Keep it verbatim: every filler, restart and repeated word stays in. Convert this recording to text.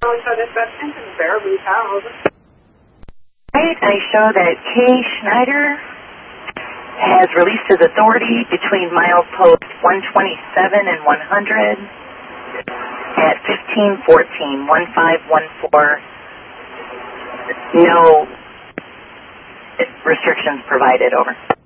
Right, I show that Kay Schneider has released his authority between milepost one twenty-seven and one hundred at fifteen fourteen, one five one four. No restrictions provided, over.